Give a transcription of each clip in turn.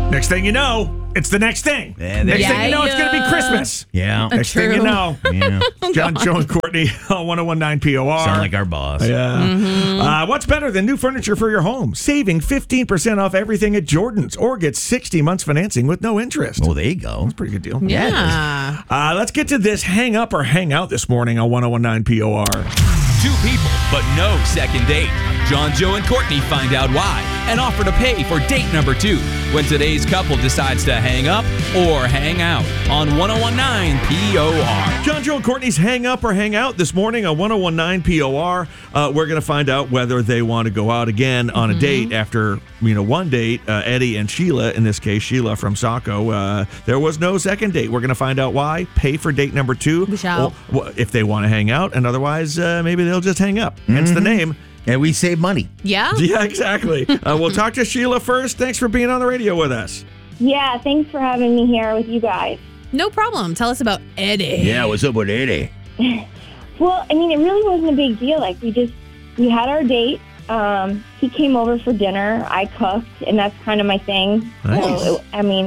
Next thing you know, it's the next thing. Next thing you know, it's going to be Christmas. Yeah. Next thing you know. Yeah. John, Joe, and Courtney on 1019 POR. Sound like our boss. Yeah. What's better than new furniture for your home? Saving 15% off everything at Jordan's, or get 60 months financing with no interest. Oh, there you go. That's a pretty good deal. Yeah. Let's get to this hang up or hang out this morning on 1019 POR. Two people, but no second date. John, Joe, and Courtney find out why and offer to pay for date number 2 when today's couple decides to hang up or hang out on 1019 POR. John, Joe, and Courtney's hang up or hang out this morning on 1019 POR. We're going to find out whether they want to go out again on a date after, one date. Eddie and Sheila, in this case, Sheila from Saco, there was no second date. We're going to find out why. Pay for date number 2. We shall. If they want to hang out, and otherwise, maybe they'll just hang up. Hence the name. And we save money. Yeah? Yeah, exactly. We'll talk to Sheila first. Thanks for being on the radio with us. Yeah, thanks for having me here with you guys. No problem. Tell us about Eddie. Yeah, what's up with Eddie? Well, it really wasn't a big deal. Like, we had our date. He came over for dinner. I cooked, and that's kind of my thing. Nice. So,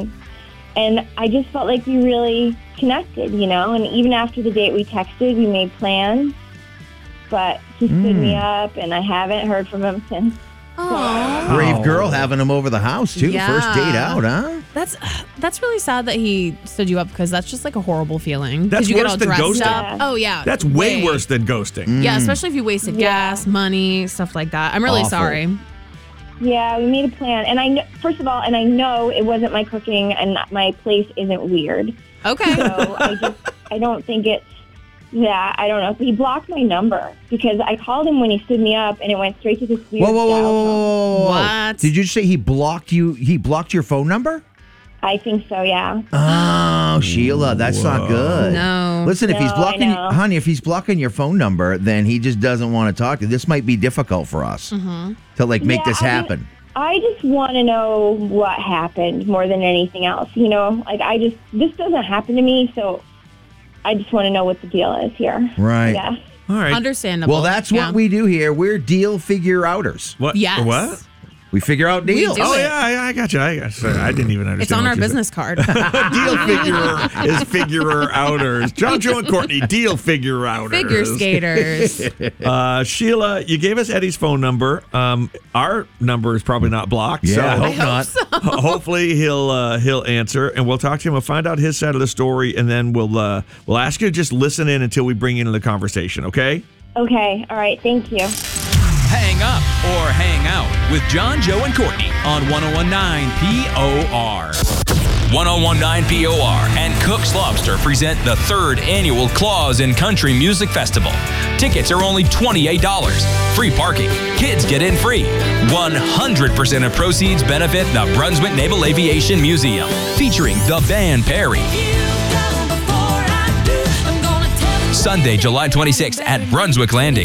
and I just felt like we really connected, And even after the date, we texted, we made plans. But he stood me up, and I haven't heard from him since. Aww. Brave girl having him over the house, too. Yeah. First date out, huh? That's really sad that he stood you up, because that's just like a horrible feeling. That's 'Cause you get worse all than dressed ghosting. up. Oh, yeah. That's way worse than ghosting. Yeah, especially if you wasted gas, money, stuff like that. I'm really Awful. sorry. Yeah, we made a plan. And I know it wasn't my cooking, and my place isn't weird. Okay. So I don't think it's that. I don't know. So he blocked my number because I called him when he stood me up, and it went straight to this weird dial tone. Whoa. What? Did you say he blocked you? He blocked your phone number? I think so, yeah. Oh, Sheila, that's not good. No. Listen, if he's No, blocking, I know. honey, if he's blocking your phone number, then he just doesn't want to talk to you. This might be difficult for us to make Yeah, this I mean, happen. I just want to know what happened more than anything else. This doesn't happen to me, so I just want to know what the deal is here. Right. Yeah. All right. Understandable. Well, that's what we do here. We're deal figure outers. What? Yes. What? We figure out deals. do Oh, it. yeah, I got you. I didn't even understand. It's on what our you business card. said. Deal figurer is figurer outers. John, Joe, and Courtney, deal figure outers. Figure skaters. Sheila, you gave us Eddie's phone number. Our number is probably not blocked. Yeah, so I hope not. hopefully he'll answer, and we'll talk to him and find out his side of the story, and then we'll ask you to just listen in until we bring you into the conversation. Okay? Okay. All right. Thank you. Hang up or hang out with John, Joe, and Courtney on 1019 POR. 1019 POR and Cook's Lobster present the 3rd annual Claus in Country Music Festival. Tickets are only $28. Free parking. Kids get in free. 100% of proceeds benefit the Brunswick Naval Aviation Museum, featuring the band Perry. Sunday, July 26th at Brunswick Landing.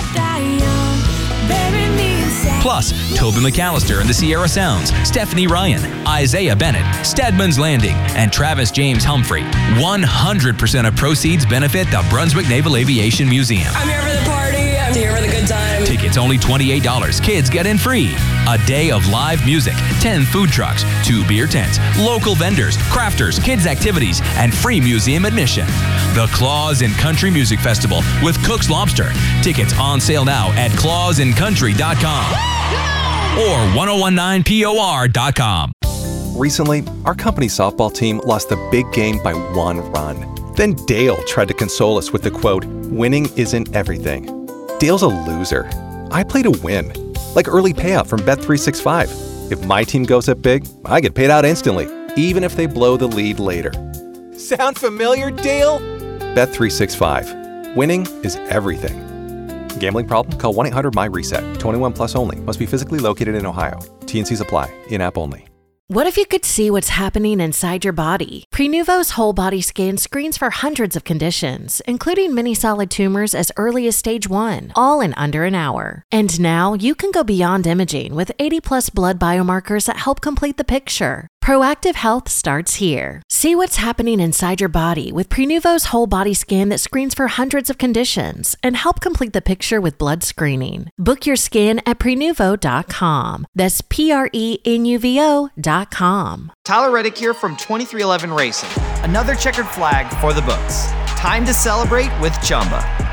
Plus, Toby McAllister and the Sierra Sounds, Stephanie Ryan, Isaiah Bennett, Stedman's Landing, and Travis James Humphrey. 100% of proceeds benefit the Brunswick Naval Aviation Museum. I'm here for the party. I'm here for the good time. Tickets only $28. Kids get in free. A day of live music, 10 food trucks, 2 beer tents, local vendors, crafters, kids activities, and free museum admission. The Claus in Country Music Festival with Cook's Lobster. Tickets on sale now at clausincountry.com or 1019POR.com. Recently, our company's softball team lost the big game by 1 run. Then Dale tried to console us with the quote, "Winning isn't everything." Dale's a loser. I play to win, like early payout from Bet365. If my team goes up big, I get paid out instantly, even if they blow the lead later. Sound familiar, Dale? Bet365. Winning is everything. Gambling problem? Call 1-800-MY-RESET. 21 plus only. Must be physically located in Ohio. T&Cs apply. In-app only. What if you could see what's happening inside your body? Prenuvo's whole body scan screens for hundreds of conditions, including many solid tumors as early as stage 1, all in under an hour. And now you can go beyond imaging with 80 plus blood biomarkers that help complete the picture. Proactive health starts here. See what's happening inside your body with Prenuvo's whole body scan that screens for hundreds of conditions and help complete the picture with blood screening. Book your scan at Prenuvo.com. That's Prenuvo.com. Tyler Reddick here from 2311 Racing. Another checkered flag for the books. Time to celebrate with Chumba.